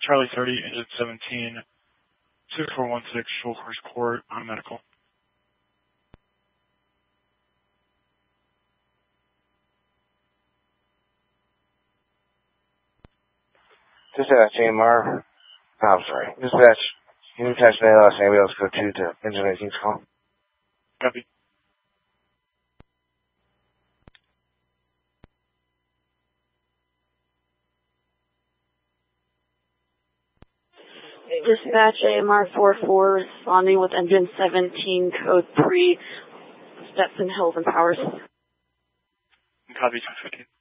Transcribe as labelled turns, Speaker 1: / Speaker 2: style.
Speaker 1: Charlie 30, engine 17, 2416, Shoal Horse Court, on medical.
Speaker 2: Dispatch, AMR. I'm sorry. Dispatch, can you attach an Los Ambulance Code 2 to engine 18's call?
Speaker 1: Copy.
Speaker 3: Dispatch AMR 44 responding with engine 17 code 3, Stetson Hills and Powers.
Speaker 1: Copy 215.